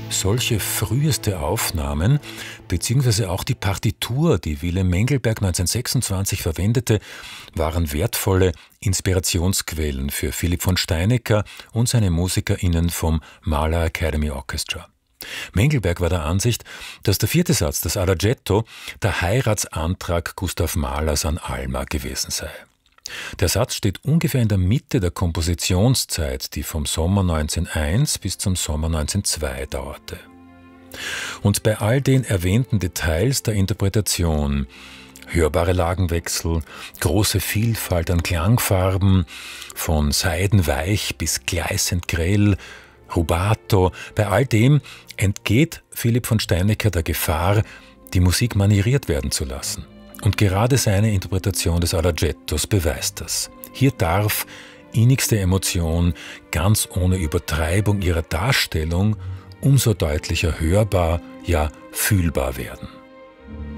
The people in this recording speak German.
Solche früheste Aufnahmen bzw. auch die Partitur, die Wilhelm Mengelberg 1926 verwendete, waren wertvolle Inspirationsquellen für Philipp von Steinecker und seine MusikerInnen vom Mahler Academy Orchestra. Mengelberg war der Ansicht, dass der vierte Satz, das Adagietto, der Heiratsantrag Gustav Mahlers an Alma gewesen sei. Der Satz steht ungefähr in der Mitte der Kompositionszeit, die vom Sommer 1901 bis zum Sommer 1902 dauerte. Und bei all den erwähnten Details der Interpretation, hörbare Lagenwechsel, große Vielfalt an Klangfarben, von seidenweich bis gleißend grell, Rubato, bei all dem entgeht Philipp von Steinecker der Gefahr, die Musik manieriert werden zu lassen. Und gerade seine Interpretation des Adagiettos beweist das. Hier darf innigste Emotion ganz ohne Übertreibung ihrer Darstellung umso deutlicher hörbar, ja fühlbar werden.